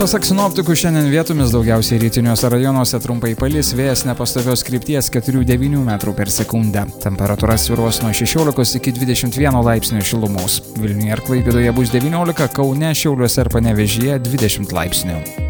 Pasak sinoptikų, šiandien vietomis daugiausiai rytiniuose rajonuose trumpai palis, vėjas nepastovios krypties 4–9 metrų per sekundę. Temperatūra svyruos nuo 16 iki 21 laipsnių šilumos. Vilniuje ir Klaipėdoje bus 19, Kaune, Šiauliuose ir Panevėžyje 20 laipsnių.